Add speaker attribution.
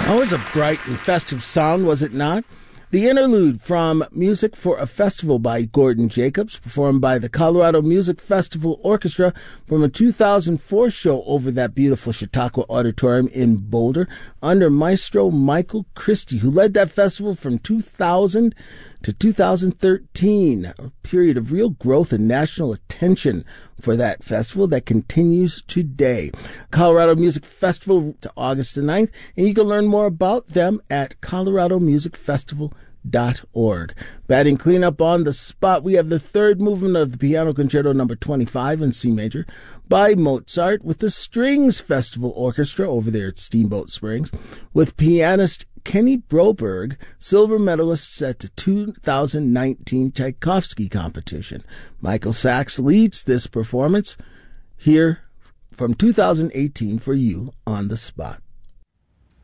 Speaker 1: Oh, it was a bright and festive sound, was it not? The interlude from Music for a Festival by Gordon Jacobs, performed by the Colorado Music Festival Orchestra from a 2004 show over that beautiful Chautauqua Auditorium in Boulder, under Maestro Michael Christie, who led that festival from 2000 to 2013, a period of real growth and national attention for that festival that continues today. Colorado Music Festival to August the 9th, and you can learn more about them at coloradomusicfestival.org. Batting cleanup on the spot, we have the third movement of the Piano Concerto number 25 in C major by Mozart with the Strings Festival Orchestra over there at Steamboat Springs, with pianist Kenny Broberg, silver medalist at the 2019 Tchaikovsky competition. Michael Sachs leads this performance here from 2018 for you on the spot.